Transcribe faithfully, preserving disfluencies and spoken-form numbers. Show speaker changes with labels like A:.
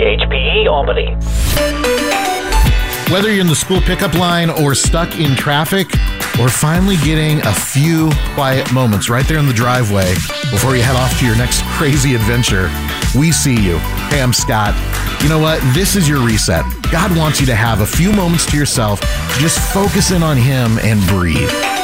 A: K H P E Albany.
B: Whether you're in the school pickup line or stuck in traffic, or finally getting a few quiet moments right there in the driveway before you head off to your next crazy adventure, we see you. Hey, I'm Scott. You know what? This is your reset. God wants you to have a few moments to yourself to just focus in on Him and breathe.